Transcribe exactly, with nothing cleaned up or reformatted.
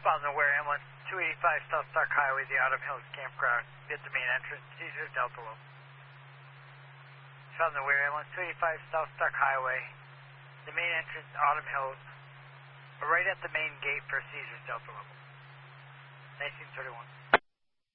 On the Ware Ambulance, two eighty-five South Stark Highway, the Autumn Hills Campground, at the main entrance, Caesars Delta Low. On the Ware Ambulance, two eighty-five South Stark Highway, the main entrance, Autumn Hills, right at the main gate for Caesars Delta Low. nineteen thirty-one.